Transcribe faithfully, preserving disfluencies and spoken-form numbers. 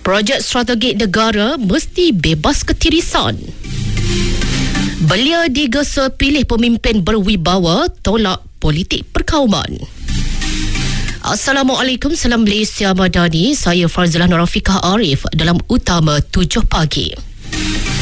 Projek strategik negara mesti bebas ketirisan. Belia digesa pilih pemimpin berwibawa, tolak politik perkauman. Assalamualaikum, salam Malaysia Madani. Saya Farzilah Nur Rafiqah Arif dalam Utama tujuh Pagi.